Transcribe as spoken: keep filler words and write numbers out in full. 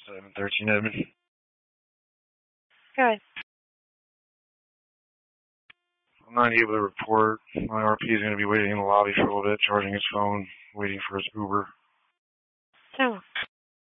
seven thirteen Edmund. Good. I'm not able to report. My R P is going to be waiting in the lobby for a little bit, charging his phone, waiting for his Uber.